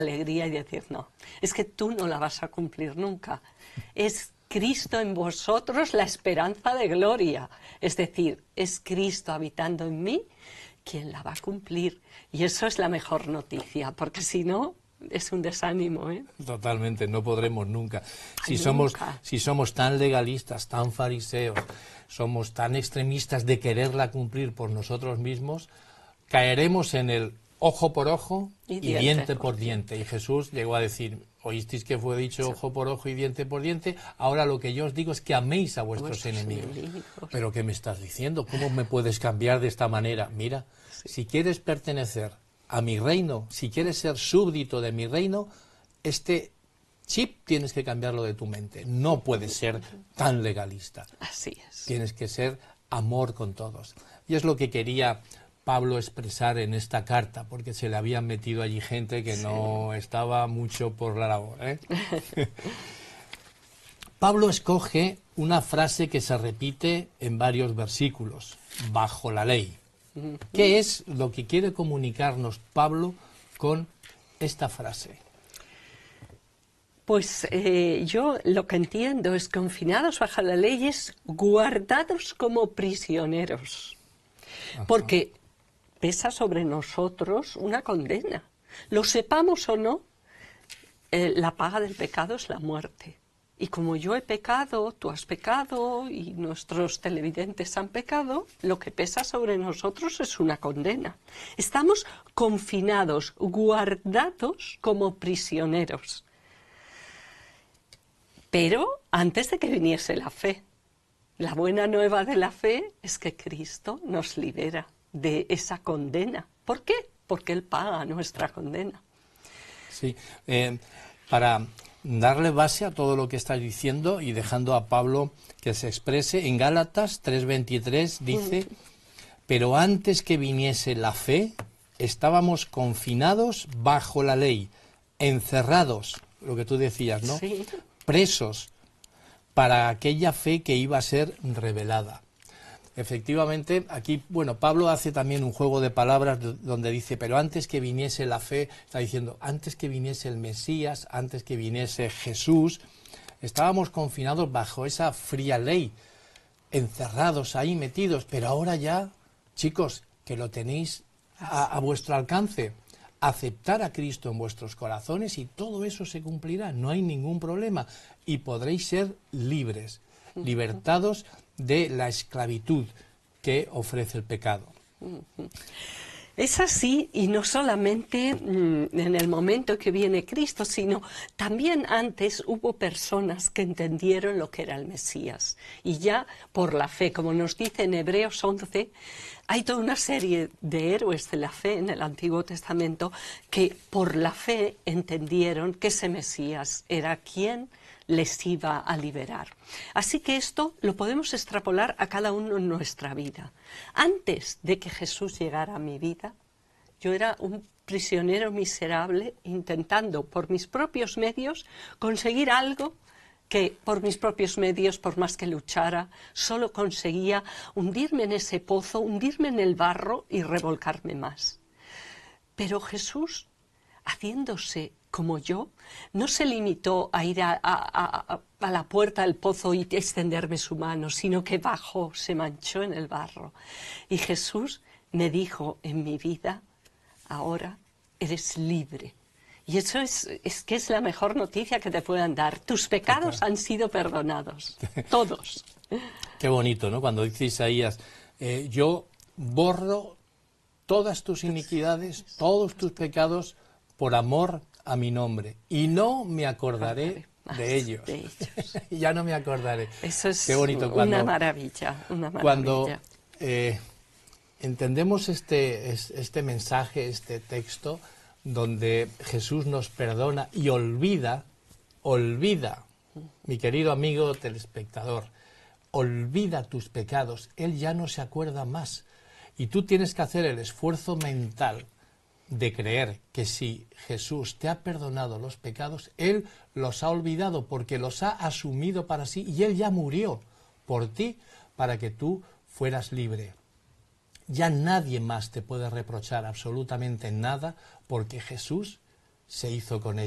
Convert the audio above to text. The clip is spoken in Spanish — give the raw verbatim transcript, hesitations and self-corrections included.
alegría y decir, no, es que tú no la vas a cumplir nunca. Es Cristo en vosotros la esperanza de gloria. Es decir, es Cristo habitando en mí quien la va a cumplir. Y eso es la mejor noticia, porque si no, es un desánimo, ¿eh? Totalmente, no podremos nunca. Si Ay, somos, nunca. si somos tan legalistas, tan fariseos, somos tan extremistas de quererla cumplir por nosotros mismos, caeremos en el ojo por ojo y, y diente, diente por diente. Y Jesús llegó a decir, oísteis que fue dicho sí. ojo por ojo y diente por diente, ahora lo que yo os digo es que améis a vuestros, vuestros enemigos. enemigos. ¿Pero qué me estás diciendo? ¿Cómo me puedes cambiar de esta manera? Mira, sí. si quieres pertenecer a mi reino, si quieres ser súbdito de mi reino, este chip tienes que cambiarlo de tu mente. No puedes ser tan legalista. Así es. Tienes que ser amor con todos. Y es lo que quería Pablo expresar en esta carta, porque se le habían metido allí gente que sí. no estaba mucho por la labor, ¿eh? Pablo escoge una frase que se repite en varios versículos, bajo la ley. ¿Qué es lo que quiere comunicarnos Pablo con esta frase? Pues eh, yo lo que entiendo es confinados bajo la ley es guardados como prisioneros. Ajá. Porque pesa sobre nosotros una condena. Lo sepamos o no, eh, la paga del pecado es la muerte. Y como yo he pecado, tú has pecado y nuestros televidentes han pecado, lo que pesa sobre nosotros es una condena. Estamos confinados, guardados como prisioneros. Pero antes de que viniese la fe, la buena nueva de la fe es que Cristo nos libera de esa condena. ¿Por qué? Porque Él paga nuestra condena. Sí, eh, para darle base a todo lo que estás diciendo y dejando a Pablo que se exprese, en Gálatas tres veintitrés dice, mm. pero antes que viniese la fe, estábamos confinados bajo la ley, encerrados, lo que tú decías, ¿no? Sí. Presos para aquella fe que iba a ser revelada. Efectivamente, aquí, bueno, Pablo hace también un juego de palabras donde dice, pero antes que viniese la fe, está diciendo, antes que viniese el Mesías, antes que viniese Jesús, estábamos confinados bajo esa fría ley, encerrados ahí, metidos, pero ahora ya, chicos, que lo tenéis a, a vuestro alcance, aceptar a Cristo en vuestros corazones y todo eso se cumplirá, no hay ningún problema, y podréis ser libres, libertados de la esclavitud que ofrece el pecado. Es así, y no solamente mmm, en el momento que viene Cristo, sino también antes hubo personas que entendieron lo que era el Mesías. Y ya por la fe, como nos dice en Hebreos once, hay toda una serie de héroes de la fe en el Antiguo Testamento que por la fe entendieron que ese Mesías era quien les iba a liberar. Así que esto lo podemos extrapolar a cada uno en nuestra vida. Antes de que Jesús llegara a mi vida, yo era un prisionero miserable intentando por mis propios medios conseguir algo que por mis propios medios, por más que luchara, solo conseguía hundirme en ese pozo, hundirme en el barro y revolcarme más. Pero Jesús, haciéndose como yo, no se limitó a ir a, a, a, a la puerta del pozo y extenderme su mano, sino que bajó, se manchó en el barro. Y Jesús me dijo en mi vida, ahora eres libre. Y eso es, es que es la mejor noticia que te puedan dar. Tus pecados han sido perdonados, todos. Qué bonito, ¿no? Cuando dice Isaías, eh, yo borro todas tus iniquidades, todos tus pecados, por amor a mi nombre, y no me acordaré de ellos. De ellos. Ya no me acordaré. Eso es Qué bonito. Cuando, una maravilla, una maravilla. Cuando eh, entendemos este, este mensaje, este texto, donde Jesús nos perdona y olvida, olvida, mi querido amigo telespectador, olvida tus pecados, Él ya no se acuerda más. Y tú tienes que hacer el esfuerzo mental de creer que si Jesús te ha perdonado los pecados, Él los ha olvidado porque los ha asumido para sí y Él ya murió por ti para que tú fueras libre. Ya nadie más te puede reprochar absolutamente nada porque Jesús se hizo con ella.